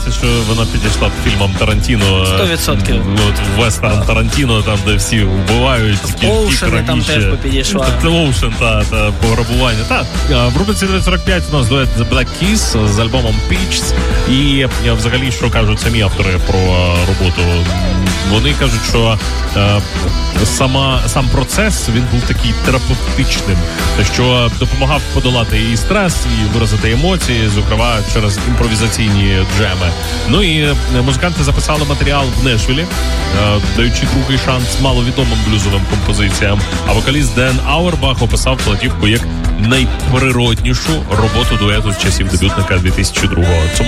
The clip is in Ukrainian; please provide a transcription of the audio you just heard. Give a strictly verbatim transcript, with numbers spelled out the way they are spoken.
сподівається, що вона підійшла б фільмам Тарантіно. Сто відсотків. От вестерн Тарантіно, там, де всі вбивають. Оушени там теж би підійшла. Оушен, та, та, пограбування. Та, в рубриці сорок п'ять у нас дует The Black Keys з альбомом Peaches. І взагалі, що кажуть самі автори про роботу? Вони кажуть, що е, сама, сам процес, він був такий терапевтичним, що допомагав подолати і стрес, і виразити емоції, зокрема, через імпровізаційні джеми. Ну і музиканти записали матеріал в Нешвілі, е, даючи другий шанс маловідомим блюзовим композиціям. А вокаліст Ден Ауербах описав платівку як найприроднішу роботу дуету з часів дебютника дві тисячі другого.